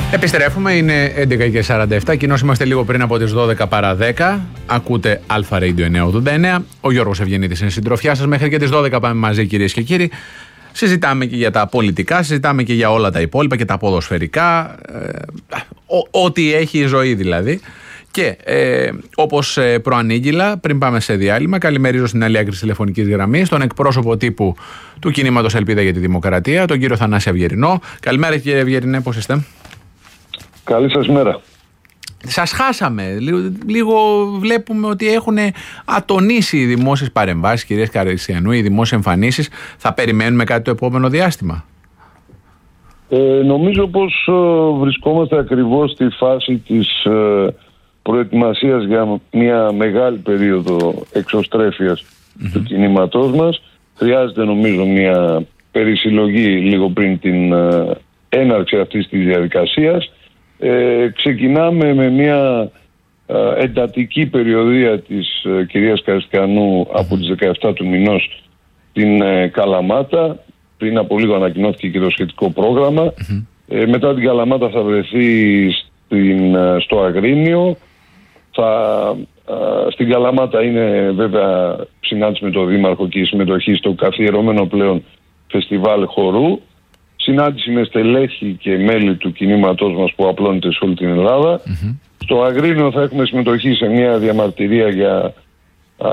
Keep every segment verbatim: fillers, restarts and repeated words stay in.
Επιστρέφουμε, είναι έντεκα και σαράντα επτά. Κοινώς είμαστε λίγο πριν από τις δώδεκα παρά δέκα. Ακούτε Αλφα Radio εννιακόσια ογδόντα εννέα. Ο Γιώργος Ευγενίτης είναι συντροφιά σας. Μέχρι και τις δώδεκα πάμε μαζί, κυρίες και κύριοι. Συζητάμε και για τα πολιτικά, συζητάμε και για όλα τα υπόλοιπα και τα ποδοσφαιρικά. Ε, ό,τι έχει η ζωή δηλαδή. Και ε, όπως ε, προανήγγυλα, πριν πάμε σε διάλειμμα, καλημερίζω στην άλλη άκρη της τηλεφωνικής γραμμής τον εκπρόσωπο τύπου του κινήματος Ελπίδα για τη Δημοκρατία, τον κύριο Θανάση Αυγερινό. Καλημέρα, κύριε Αυγερινέ, πώς είστε? Καλή σας μέρα. Σας χάσαμε. Λίγο, λίγο βλέπουμε ότι έχουν ατονίσει οι δημόσιες παρεμβάσεις, κυρίες Καριστιανού, οι δημόσιες εμφανίσεις. Θα περιμένουμε κάτι το επόμενο διάστημα? Ε, νομίζω πως ε, βρισκόμαστε ακριβώς στη φάση της ε, προετοιμασίας για μια μεγάλη περίοδο εξωστρέφειας mm-hmm. του κινήματός μας. Χρειάζεται νομίζω μια περισυλλογή λίγο πριν την ε, έναρξη αυτής της διαδικασίας. Ε, ξεκινάμε με μια ε, εντατική περιοδία της ε, κυρίας Καριστιανού mm-hmm. από τις δεκαεπτά του μηνός στην ε, Καλαμάτα. Πριν από λίγο ανακοινώθηκε και το σχετικό πρόγραμμα. Mm-hmm. Ε, μετά την Καλαμάτα θα βρεθεί στην, στο Αγρίνιο. Θα, ε, στην Καλαμάτα είναι βέβαια συνάντηση με τον Δήμαρχο και η συμμετοχή στο καθιερωμένο πλέον φεστιβάλ χορού. Συνάντηση με στελέχη και μέλη του κινήματός μας που απλώνεται σε όλη την Ελλάδα. Mm-hmm. Στο Αγρίνιο θα έχουμε συμμετοχή σε μια διαμαρτυρία για α,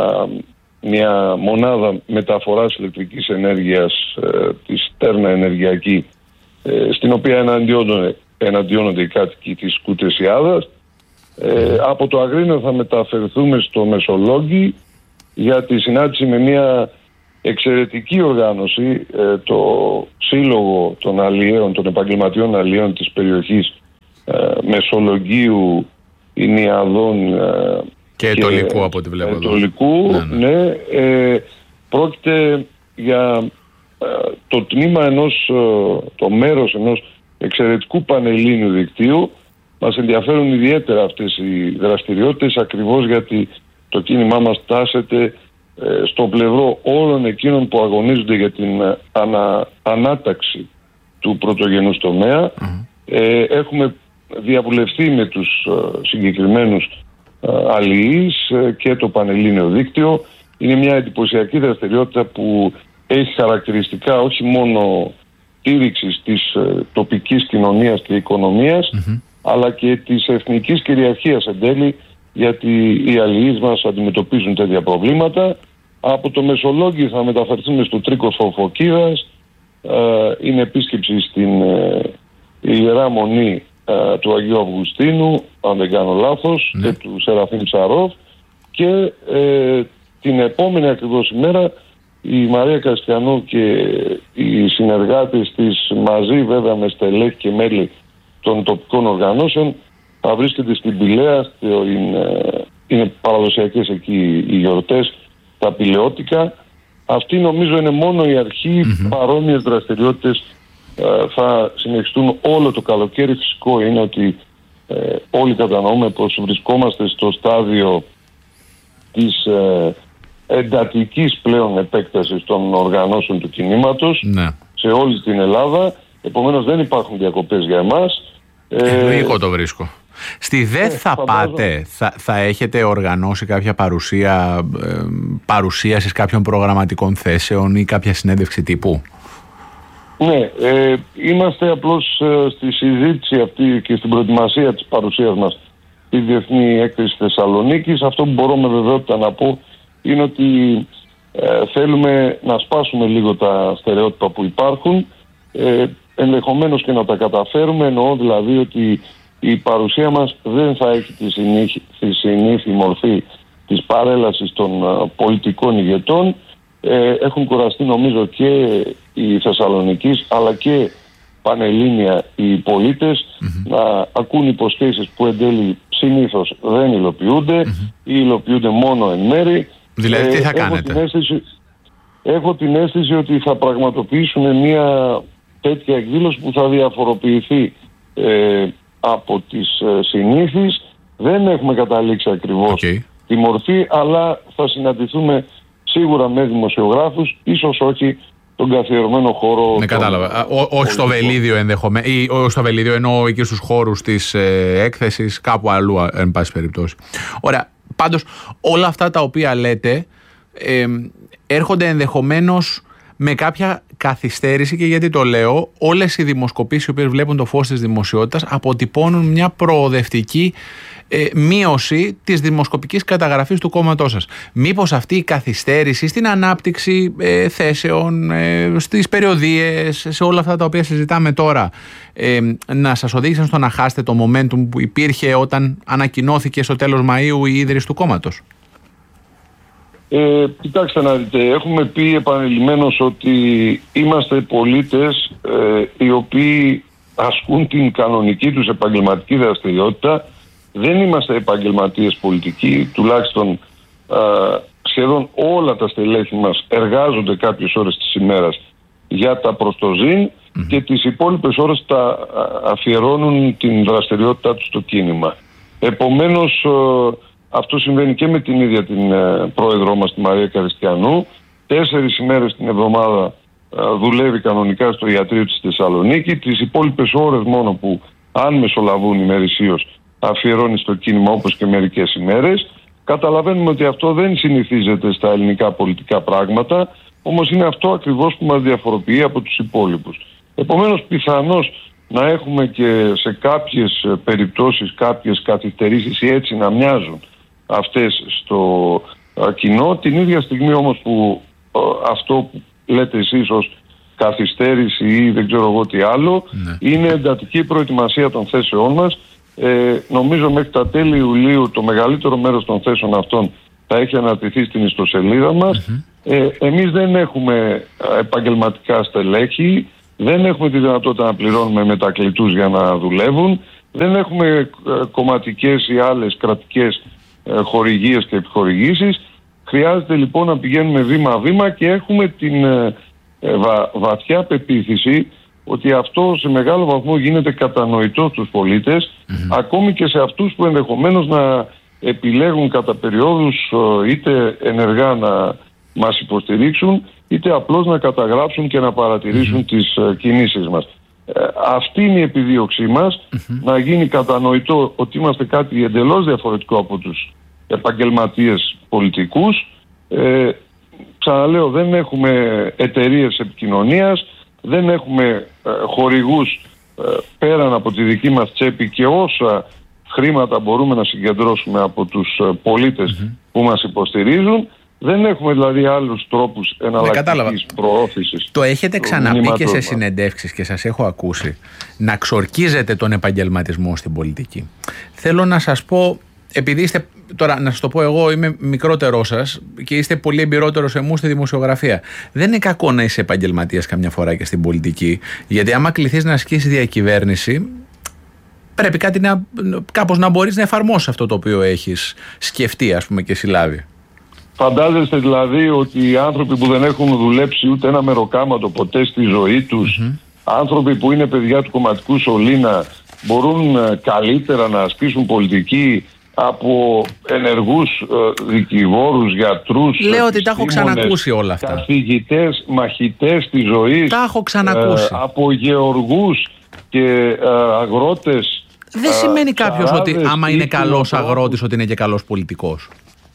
μια μονάδα μεταφοράς ηλεκτρικής ενέργειας ε, της Τέρνα Ενεργειακή, ε, στην οποία εναντιώνονται, εναντιώνονται οι κάτοικοι της Κουτεσιάδας. Ε, από το Αγρίνιο θα μεταφερθούμε στο Μεσολόγγι για τη συνάντηση με μια εξαιρετική οργάνωση, ε, το Σύλλογο των Αλλιέων, των Επαγγελματιών Αλλιέων της περιοχής ε, Μεσολογγίου, Ινιαδών ε, και Ετωλικού, από ό,τι βλέπω εδώ. Ετωλικού, ναι. ναι ε, πρόκειται για ε, το τμήμα ενός, ε, το μέρος ενός εξαιρετικού πανελλήνιου δικτύου. Μας ενδιαφέρουν ιδιαίτερα αυτές οι δραστηριότητες, ακριβώς γιατί το κίνημά μας τάσεται ε, στο πλευρό όλων εκείνων που αγωνίζονται για την ε, ανα, ανάταξη του πρωτογενούς τομέα. Mm-hmm. Ε, έχουμε διαβουλευτεί με τους ε, συγκεκριμένους αλληλείς και το Πανελλήνιο Δίκτυο. Είναι μια εντυπωσιακή δραστηριότητα που έχει χαρακτηριστικά όχι μόνο στήριξης της ε, τοπικής κοινωνίας και οικονομίας mm-hmm. αλλά και της εθνικής κυριαρχίας εν τέλει, γιατί οι αλληλείς μας αντιμετωπίζουν τέτοια προβλήματα. Από το Μεσολόγγι θα μεταφερθούμε στο Τρίκοσο Φωκίδας. Ε, είναι επίσκεψη στην ε, Ιερά Μονή του Αγίου Αυγουστίνου, αν δεν κάνω λάθος, ναι. και του Σεραφείμ Ψαρόφ, και ε, την επόμενη ακριβώς ημέρα η Μαρία Καριστιανού και οι συνεργάτες της, μαζί βέβαια με στελέχη και μέλη των τοπικών οργανώσεων, θα βρίσκεται στην Πηλαία. Είναι, είναι παραδοσιακές εκεί οι γιορτές, τα πηλαιώτικα. Αυτή νομίζω είναι μόνο η αρχή. Mm-hmm. Παρόμοιες δραστηριότητες θα συνεχιστούν όλο το καλοκαίρι. Φυσικό είναι ότι ε, όλοι κατανοούμε πως βρισκόμαστε στο στάδιο της ε, εντατικής πλέον επέκτασης των οργανώσεων του κινήματος ναι. σε όλη την Ελλάδα. Επομένως δεν υπάρχουν διακοπές για εμάς. Λίγο ε, το βρίσκω. Στη ΔΕΘ ε, θα φαντάζω... πάτε, θα, θα έχετε οργανώσει κάποια παρουσία, ε, παρουσίασης κάποιων προγραμματικών θέσεων ή κάποια συνέντευξη τύπου? Ναι, ε, είμαστε απλώς ε, στη συζήτηση αυτή και στην προετοιμασία της παρουσίας μας στη Διεθνή Έκθεση Θεσσαλονίκης. Αυτό που μπορώ με βεβαιότητα να πω είναι ότι ε, θέλουμε να σπάσουμε λίγο τα στερεότυπα που υπάρχουν, ε, ενδεχομένως και να τα καταφέρουμε. Εννοώ δηλαδή ότι η παρουσία μας δεν θα έχει τη συνήθη, τη συνήθη μορφή της παρέλασης των ε, πολιτικών ηγετών. Ε, έχουν κουραστεί νομίζω και οι Θεσσαλονικείς αλλά και πανελλήνια οι πολίτες mm-hmm. να ακούν υποσχέσεις που εν τέλει συνήθως δεν υλοποιούνται mm-hmm. ή υλοποιούνται μόνο εν μέρη. Δηλαδή τι θα ε, κάνετε? Έχω την, αίσθηση, έχω την αίσθηση ότι θα πραγματοποιήσουμε μια τέτοια εκδήλωση που θα διαφοροποιηθεί ε, από τις ε, συνήθεις. Δεν έχουμε καταλήξει ακριβώς okay. τη μορφή, αλλά θα συναντηθούμε σίγουρα με δημοσιογράφους, ίσως όχι τον καθιερωμένο χώρο. Ναι, κατάλαβα. Όχι στο Βελίδιο ενδεχομένως, ή όχι στο Βελίδιο, εννοώ εκεί στους χώρους της ε, έκθεσης, κάπου αλλού, εν πάση περιπτώσει. Ωραία. Πάντως, όλα αυτά τα οποία λέτε ε, έρχονται ενδεχομένως με κάποια καθυστέρηση, και γιατί το λέω, όλες οι δημοσκοπήσεις οι οποίες βλέπουν το φως της δημοσιότητας αποτυπώνουν μια προοδευτική ε, μείωση της δημοσκοπικής καταγραφής του κόμματός σας. Μήπως αυτή η καθυστέρηση στην ανάπτυξη ε, θέσεων, ε, στις περιοδίες, σε όλα αυτά τα οποία συζητάμε τώρα, ε, να σας οδήγησαν στο να χάσετε το momentum που υπήρχε όταν ανακοινώθηκε στο τέλος Μαΐου η ίδρυση του κόμματος? Ε, κοιτάξτε να δείτε, έχουμε πει επανειλημμένως ότι είμαστε πολίτες ε, οι οποίοι ασκούν την κανονική τους επαγγελματική δραστηριότητα. Δεν είμαστε επαγγελματίες πολιτικοί, τουλάχιστον ε, σχεδόν όλα τα στελέχη μας εργάζονται κάποιες ώρες της ημέρας για τα προστοζήν mm. και τις υπόλοιπες ώρες τα αφιερώνουν την δραστηριότητά τους στο κίνημα. Επομένως, ε, αυτό συμβαίνει και με την ίδια την ε, πρόεδρό μας, τη Μαρία Καριστιανού. Τέσσερις ημέρες την εβδομάδα ε, δουλεύει κανονικά στο ιατρείο της Θεσσαλονίκη. Τις υπόλοιπες ώρες μόνο που, αν μεσολαβούν ημερησίως, αφιερώνει στο κίνημα, όπως και μερικές ημέρες. Καταλαβαίνουμε ότι αυτό δεν συνηθίζεται στα ελληνικά πολιτικά πράγματα, όμως είναι αυτό ακριβώς που μας διαφοροποιεί από τους υπόλοιπους. Επομένως, πιθανώς να έχουμε και σε κάποιες περιπτώσεις κάποιες καθυστερήσεις ή έτσι να μοιάζουν αυτές στο α, κοινό. Την ίδια στιγμή όμως που α, αυτό που λέτε εσείς ως καθυστέρηση ή δεν ξέρω εγώ τι άλλο, ναι, είναι εντατική προετοιμασία των θέσεών μας. Ε, νομίζω μέχρι τα τέλη Ιουλίου το μεγαλύτερο μέρος των θέσεων αυτών θα έχει αναρτηθεί στην ιστοσελίδα μας. Mm-hmm. Ε, εμείς δεν έχουμε επαγγελματικά στελέχη, δεν έχουμε τη δυνατότητα να πληρώνουμε μετακλητούς για να δουλεύουν, δεν έχουμε ε, κομματικές ή άλλες κρατικές ε, χορηγίες και επιχορηγήσεις. Χρειάζεται λοιπόν να πηγαίνουμε βήμα-βήμα και έχουμε την ε, ε, βα, βαθιά πεποίθηση ότι αυτό σε μεγάλο βαθμό γίνεται κατανοητό στους πολίτες, mm-hmm. ακόμη και σε αυτούς που ενδεχομένως να επιλέγουν κατά περιόδους είτε ενεργά να μας υποστηρίξουν, είτε απλώς να καταγράψουν και να παρατηρήσουν mm-hmm. τις uh, κινήσεις μας. Ε, αυτή είναι η επιδίωξή μας, mm-hmm. να γίνει κατανοητό ότι είμαστε κάτι εντελώς διαφορετικό από τους επαγγελματίες πολιτικούς. Ε, ξαναλέω, δεν έχουμε εταιρείες επικοινωνίας, δεν έχουμε ε, χορηγούς ε, πέραν από τη δική μας τσέπη και όσα χρήματα μπορούμε να συγκεντρώσουμε από τους ε, πολίτες mm-hmm. που μας υποστηρίζουν. Δεν έχουμε δηλαδή άλλους τρόπους εναλλακτικής προώθησης. Το έχετε ξαναπεί και σε συνεντεύξεις και σας έχω ακούσει να ξορκίζετε τον επαγγελματισμό στην πολιτική. Θέλω να σας πω, επειδή είστε, τώρα να σας το πω, εγώ είμαι μικρότερό σας και είστε πολύ εμπειρότερος εμού στη δημοσιογραφία. Δεν είναι κακό να είσαι επαγγελματίας καμιά φορά και στην πολιτική, γιατί άμα κληθείς να ασκήσεις διακυβέρνηση, πρέπει κάτι να, κάπως να μπορείς να εφαρμόσεις αυτό το οποίο έχεις σκεφτεί, ας πούμε, και συλλάβει. Φαντάζεστε δηλαδή ότι οι άνθρωποι που δεν έχουν δουλέψει ούτε ένα μεροκάματο ποτέ στη ζωή τους, mm-hmm. άνθρωποι που είναι παιδιά του κομματικού σωλήνα, μπορούν καλύτερα να ασκήσουν πολιτική από ενεργούς ε, δικηγόρους, γιατρούς, λέω ότι τα έχω ξανακούσει όλα αυτά. Καθηγητές, μαχητές της ζωής. Τα έχω ξανακούσει. Ε, από γεωργούς και ε, αγρότες. Δεν ε, σημαίνει κάποιος ότι άμα είναι καλός αγρότης ότι είναι και καλός πολιτικός.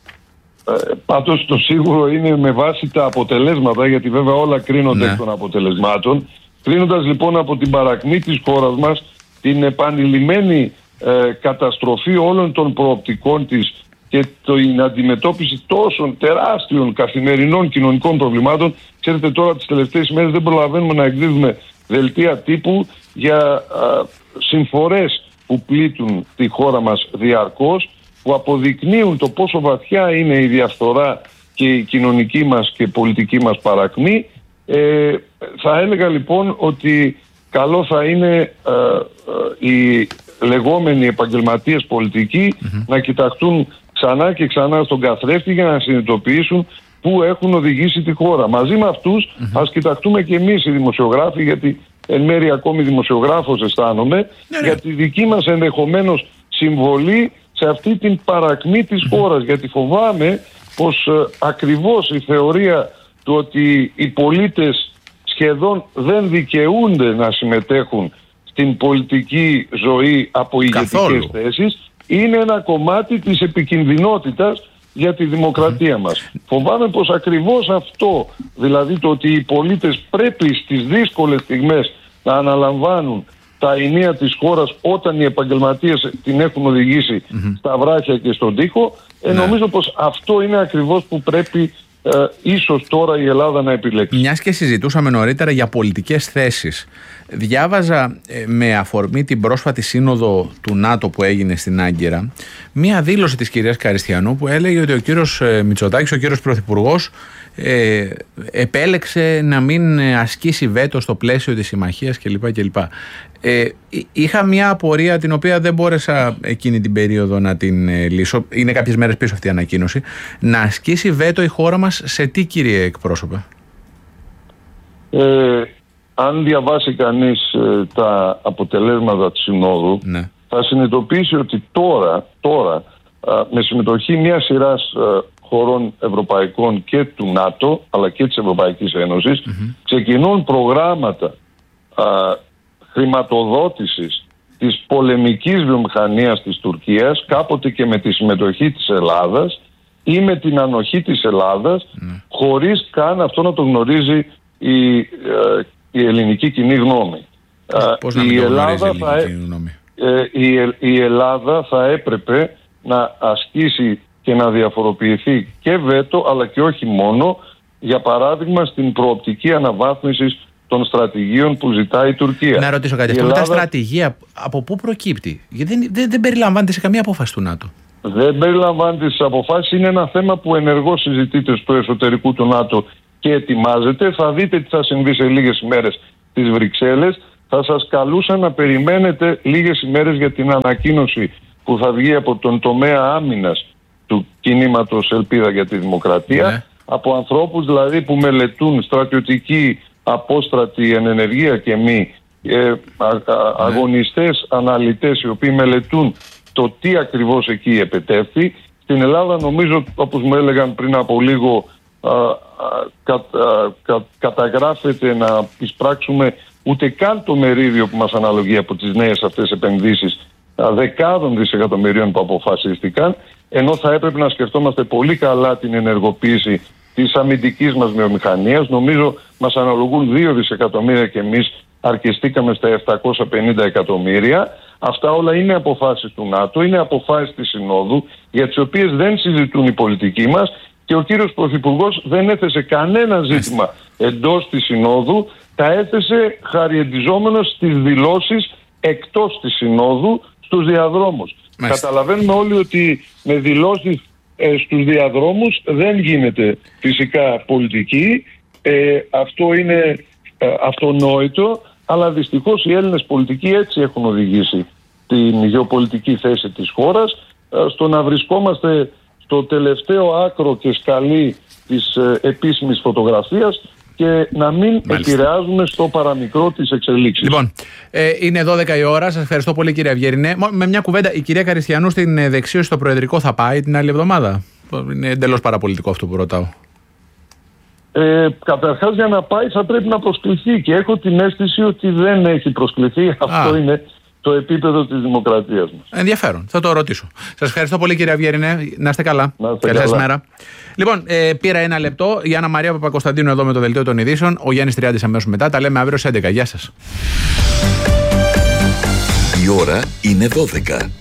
Ε, πάντως το σίγουρο είναι με βάση τα αποτελέσματα, γιατί βέβαια όλα κρίνονται ναι. εκ των αποτελεσμάτων. Κρίνοντας λοιπόν από την παρακμή της χώρας μας, την επανειλημμένη ε, καταστροφή όλων των προοπτικών της και την αντιμετώπιση τόσων τεράστιων καθημερινών κοινωνικών προβλημάτων. Ξέρετε, τώρα τις τελευταίες ημέρες δεν προλαβαίνουμε να εκδίδουμε δελτία τύπου για ε, συμφορές που πλήττουν τη χώρα μας διαρκώς, που αποδεικνύουν το πόσο βαθιά είναι η διαφθορά και η κοινωνική μας και πολιτική μας παρακμή. Ε, θα έλεγα λοιπόν ότι καλό θα είναι ε, ε, οι λεγόμενοι επαγγελματίες πολιτικοί mm-hmm. να κοιταχτούν ξανά και ξανά στον καθρέφτη για να συνειδητοποιήσουν πού έχουν οδηγήσει τη χώρα. Μαζί με αυτούς mm-hmm. ας κοιταχτούμε και εμείς οι δημοσιογράφοι, γιατί εν μέρει ακόμη δημοσιογράφος αισθάνομαι, yeah, για τη δική μας ενδεχομένως συμβολή σε αυτή την παρακμή της mm-hmm. χώρας. Γιατί φοβάμαι πως ε, ακριβώς η θεωρία του ότι οι πολίτες σχεδόν δεν δικαιούνται να συμμετέχουν στην πολιτική ζωή από ηγετικές θέσεις, είναι ένα κομμάτι της επικινδυνότητας για τη δημοκρατία mm. μας. Φοβάμαι πως ακριβώς αυτό, δηλαδή το ότι οι πολίτες πρέπει στις δύσκολες στιγμές να αναλαμβάνουν τα ενία της χώρας όταν οι επαγγελματίες την έχουν οδηγήσει mm-hmm. στα βράχια και στον τοίχο, ε, ναι. νομίζω πως αυτό είναι ακριβώς που πρέπει ε, ίσως τώρα η Ελλάδα να επιλέξει. Μιας και συζητούσαμε νωρίτερα για πολιτικές θέσεις, διάβαζα ε, με αφορμή την πρόσφατη σύνοδο του ΝΑΤΟ που έγινε στην Άγκυρα μία δήλωση της κυρίας Καριστιανού που έλεγε ότι ο κύριος ε, Μητσοτάκης, ο κύριος Πρωθυπουργός, Ε, επέλεξε να μην ασκήσει βέτο στο πλαίσιο της συμμαχίας κλπ. κλπ. Ε, είχα μια απορία την οποία δεν μπόρεσα εκείνη την περίοδο να την ε, λύσω. Είναι κάποιες μέρες πίσω αυτή η ανακοίνωση. Να ασκήσει βέτο η χώρα μας σε τι, κύριε εκπρόσωπε? Ε, αν διαβάσει κανείς ε, τα αποτελέσματα της Συνόδου, ναι. θα συνειδητοποιήσει ότι τώρα, τώρα α, με συμμετοχή μια σειράς α, χωρών ευρωπαϊκών και του ΝΑΤΟ αλλά και της Ευρωπαϊκής Ένωσης mm-hmm. ξεκινούν προγράμματα α, χρηματοδότησης της πολεμικής βιομηχανίας της Τουρκίας, κάποτε και με τη συμμετοχή της Ελλάδας ή με την ανοχή της Ελλάδας mm. χωρίς καν αυτό να το γνωρίζει η, η ελληνική κοινή γνώμη. Πώς να μην το γνωρίζει η ελληνική κοινή γνώμη? Ε, η, η Ελλάδα θα έπρεπε να ασκήσει και να διαφοροποιηθεί και βέτο, αλλά και όχι μόνο, για παράδειγμα στην προοπτική αναβάθμιση των στρατηγίων που ζητάει η Τουρκία. Να ρωτήσω κάτι, αυτό Ελλάδα... με τα στρατηγία από πού προκύπτει? Γιατί δεν, δεν, δεν περιλαμβάνεται σε καμία απόφαση του ΝΑΤΟ. Δεν περιλαμβάνεται στις αποφάσεις, είναι ένα θέμα που ενεργώς συζητείται στο εσωτερικό του ΝΑΤΟ και ετοιμάζεται. Θα δείτε τι θα συμβεί σε λίγες ημέρες στις Βρυξέλλες. Θα σας καλούσα να περιμένετε λίγες ημέρες για την ανακοίνωση που θα βγει από τον τομέα άμυνας του κινήματος Ελπίδα για τη Δημοκρατία, ναι. από ανθρώπους δηλαδή που μελετούν στρατιωτική απόστρατη εν ενεργεία και μη, ε, α, α, ναι. αγωνιστές, αναλυτές οι οποίοι μελετούν το τι ακριβώς εκεί επετεύχθη. Στην Ελλάδα νομίζω, όπως μου έλεγαν πριν από λίγο, α, α, κα, α, κα, καταγράφεται να εισπράξουμε ούτε καν το μερίδιο που μας αναλογεί από τις νέες αυτές επενδύσεις δεκάδων δισεκατομμυρίων που αποφασίστηκαν, ενώ θα έπρεπε να σκεφτόμαστε πολύ καλά την ενεργοποίηση της αμυντικής μας βιομηχανίας. Νομίζω μας αναλογούν δύο δισεκατομμύρια και εμείς αρκεστήκαμε στα επτακόσια πενήντα εκατομμύρια. Αυτά όλα είναι αποφάσεις του ΝΑΤΟ, είναι αποφάσεις της Συνόδου, για τις οποίες δεν συζητούν οι πολιτικοί μας, και ο κύριος Πρωθυπουργός δεν έθεσε κανένα ζήτημα εντός της Συνόδου, τα έθεσε χαριεντιζόμενος στις δηλώσεις εκτός της Συνόδου, στους διαδρόμους. Μάλιστα. Καταλαβαίνουμε όλοι ότι με δηλώσεις ε, στους διαδρόμους δεν γίνεται φυσικά πολιτική. Ε, αυτό είναι ε, αυτονόητο, αλλά δυστυχώς οι Έλληνες πολιτικοί έτσι έχουν οδηγήσει την γεωπολιτική θέση της χώρας ε, στο να βρισκόμαστε στο τελευταίο άκρο και σκαλί της ε, επίσημης φωτογραφίας και να μην Μάλιστα. επηρεάζουμε στο παραμικρό της εξελίξης. Λοιπόν, ε, είναι δώδεκα η ώρα. Σας ευχαριστώ πολύ, κυρία Αυγερινέ. Με μια κουβέντα, η κυρία Καριστιανού στην δεξίωση στο Προεδρικό θα πάει την άλλη εβδομάδα? Είναι εντελώς παραπολιτικό αυτό που ρωτάω. Ε, καταρχάς, για να πάει θα πρέπει να προσκληθεί και έχω την αίσθηση ότι δεν έχει προσκληθεί. Α. Αυτό είναι το επίπεδο της δημοκρατίας μας. Ενδιαφέρον. Θα το ρωτήσω. Σας ευχαριστώ πολύ, κύριε Αυγερινέ. Να είστε καλά. Καλή σας μέρα. Λοιπόν, ε, πήρα ένα λεπτό. Η Άννα Μαρία Παπακοσταντίνου εδώ με το Δελτίο των Ειδήσεων. Ο Γιάννης Τριάντης αμέσως μετά. Τα λέμε αύριο στις έντεκα. Γεια σας. Η ώρα είναι δώδεκα.